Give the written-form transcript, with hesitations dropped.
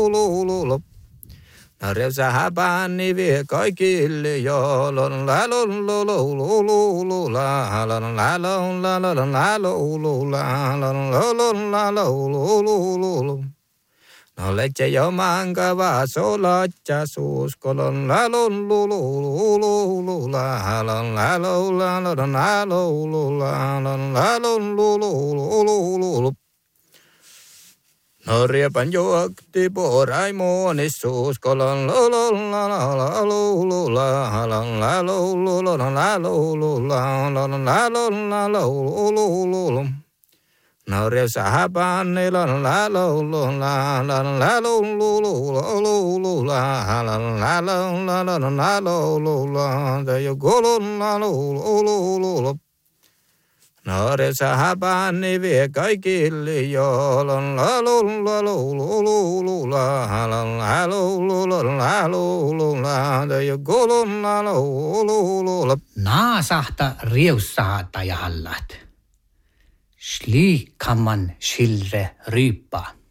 lu. Revsä häpäni vie kaikille joulun la lu lu lu lu lu la la la la la la lu lu la la lu lu. No letse jo mankava solatja suuskolon la lu lu lu la la la lu. No riepan juokti poraimoni suuskolon la lu. No revsä häpäni la lu. No revsä häpäni vie kaikille joulun la lu. Naasahta riussahata ja hallat. Sliikkamman silre ryyppaa.